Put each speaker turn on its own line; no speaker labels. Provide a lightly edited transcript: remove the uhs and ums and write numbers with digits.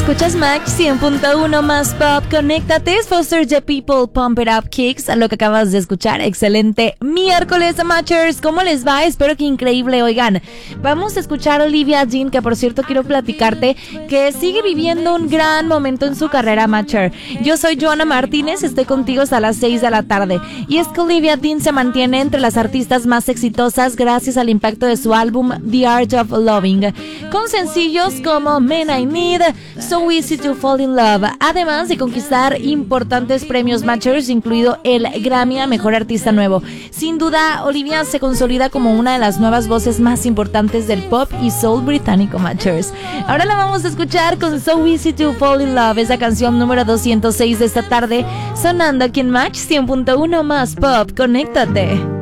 Escuchas Match 100.1 más pop. Conéctate, es Foster the People, Pump It Up Kicks, a lo que acabas de escuchar. Excelente miércoles, Matchers. ¿Cómo les va? Espero que increíble. Oigan, vamos a escuchar a Olivia Dean, que por cierto quiero platicarte que sigue viviendo un gran momento en su carrera, Matcher. Yo soy Joana Martínez, estoy contigo hasta las 6 de la tarde. Y es que Olivia Dean se mantiene entre las artistas más exitosas gracias al impacto de su álbum The Art of Loving, con sencillos como Man I Need, So Easy to Fall in Love, además de conquistar importantes premios Matchers, incluido el Grammy a Mejor Artista Nuevo. Sin duda, Olivia se consolida como una de las nuevas voces más importantes del pop y soul británico, Matchers. Ahora la vamos a escuchar con So Easy to Fall in Love, esa canción número 206 de esta tarde, sonando aquí en Match 100.1 más pop. Conéctate.